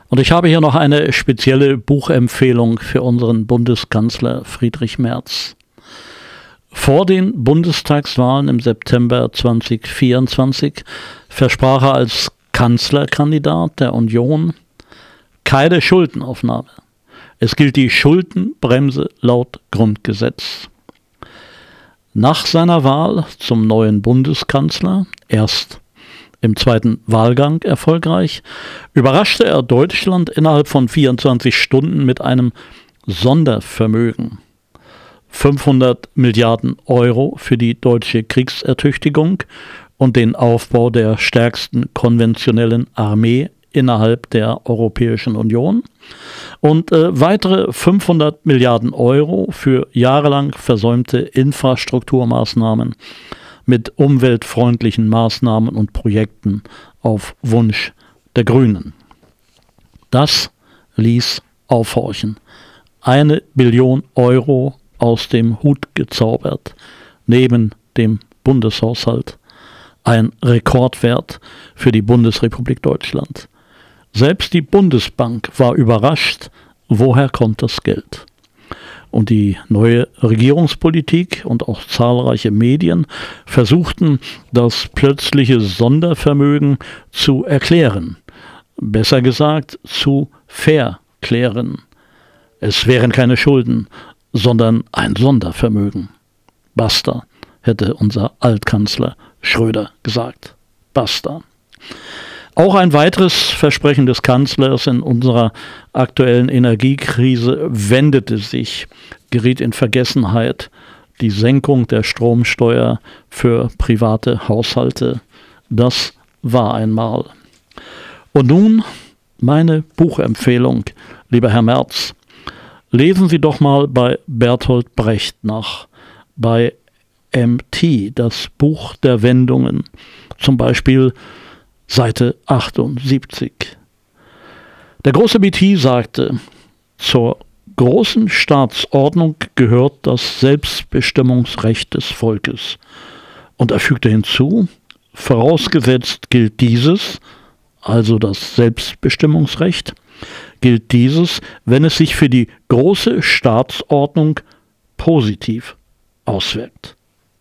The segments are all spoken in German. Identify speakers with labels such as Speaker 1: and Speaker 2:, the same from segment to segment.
Speaker 1: Und ich habe hier noch eine spezielle Buchempfehlung für unseren Bundeskanzler Friedrich Merz. Vor den Bundestagswahlen im September 2024 versprach er als Kanzlerkandidat der Union keine Schuldenaufnahme. Es gilt die Schuldenbremse laut Grundgesetz. Nach seiner Wahl zum neuen Bundeskanzler, erst im zweiten Wahlgang erfolgreich, überraschte er Deutschland innerhalb von 24 Stunden mit einem Sondervermögen. 500 Milliarden Euro für die deutsche Kriegsertüchtigung und den Aufbau der stärksten konventionellen Armee innerhalb der Europäischen Union und weitere 500 Milliarden Euro für jahrelang versäumte Infrastrukturmaßnahmen mit umweltfreundlichen Maßnahmen und Projekten auf Wunsch der Grünen. Das ließ aufhorchen. 1 Billion Euro aus dem Hut gezaubert, neben dem Bundeshaushalt. Ein Rekordwert für die Bundesrepublik Deutschland. Selbst die Bundesbank war überrascht, woher kommt das Geld. Und die neue Regierungspolitik und auch zahlreiche Medien versuchten, das plötzliche Sondervermögen zu erklären. Besser gesagt, zu verklären. Es wären keine Schulden, sondern ein Sondervermögen. Basta, hätte unser Altkanzler Schröder gesagt. Basta. Auch ein weiteres Versprechen des Kanzlers in unserer aktuellen Energiekrise wendete sich, geriet in Vergessenheit: die Senkung der Stromsteuer für private Haushalte. Das war einmal. Und nun meine Buchempfehlung, lieber Herr Merz. Lesen Sie doch mal bei Bertolt Brecht nach, bei MT, das Buch der Wendungen, zum Beispiel Seite 78. Der große BT sagte: Zur großen Staatsordnung gehört das Selbstbestimmungsrecht des Volkes. Und er fügte hinzu: Vorausgesetzt gilt dieses, also das Selbstbestimmungsrecht, gilt dieses, wenn es sich für die große Staatsordnung positiv auswirkt.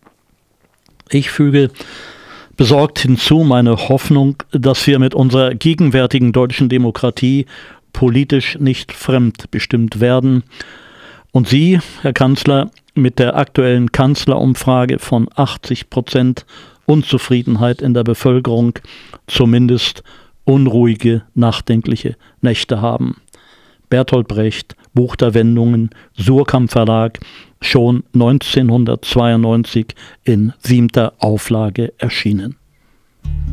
Speaker 1: Ich füge besorgt hinzu meine Hoffnung, dass wir mit unserer gegenwärtigen deutschen Demokratie politisch nicht fremdbestimmt werden und Sie, Herr Kanzler, mit der aktuellen Kanzlerumfrage von 80% Unzufriedenheit in der Bevölkerung zumindest unruhige, nachdenkliche Nächte haben. Bertolt Brecht, Buch der Wendungen, Suhrkamp Verlag, schon 1992 in 7. Auflage erschienen.